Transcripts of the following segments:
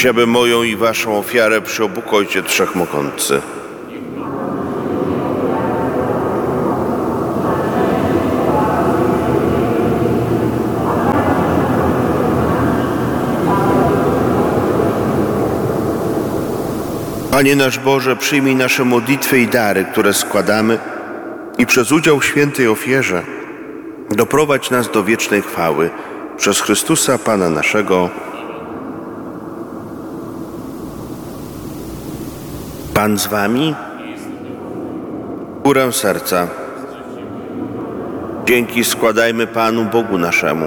Proś, aby moją i waszą ofiarę przyjął Ojciec Wszechmogący. Panie nasz Boże, przyjmij nasze modlitwy i dary, które składamy i przez udział w świętej ofierze doprowadź nas do wiecznej chwały. Przez Chrystusa Pana naszego. Pan z wami? Górę serca. Dzięki składajmy Panu Bogu naszemu.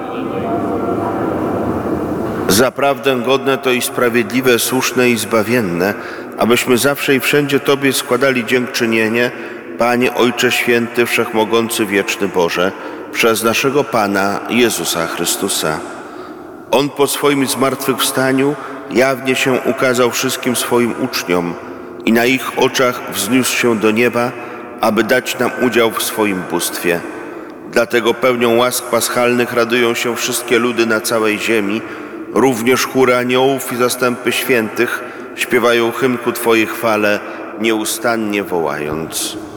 Zaprawdę godne to i sprawiedliwe, słuszne i zbawienne, abyśmy zawsze i wszędzie Tobie składali dziękczynienie, Panie Ojcze Święty, Wszechmogący, Wieczny Boże, przez naszego Pana Jezusa Chrystusa. On po swoim zmartwychwstaniu jawnie się ukazał wszystkim swoim uczniom i na ich oczach wzniósł się do nieba, aby dać nam udział w swoim bóstwie. Dlatego pełnią łask paschalnych radują się wszystkie ludy na całej ziemi, również chóry aniołów i zastępy świętych śpiewają hymn ku Twojej chwale, nieustannie wołając.